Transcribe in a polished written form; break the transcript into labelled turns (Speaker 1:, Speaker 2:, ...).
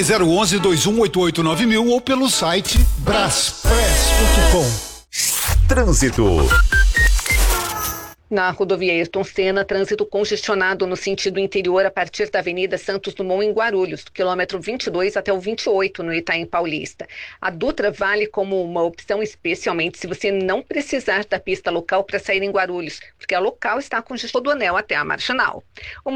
Speaker 1: 011-2188-9000 ou pelo site braspress.com.
Speaker 2: Trânsito.
Speaker 3: Na rodovia Ayrton Senna, trânsito congestionado no sentido interior a partir da Avenida Santos Dumont em Guarulhos, do quilômetro 22 até o 28 no Itaim Paulista. A Dutra vale como uma opção especialmente se você não precisar da pista local para sair em Guarulhos, porque a local está congestionada do anel até a Marginal.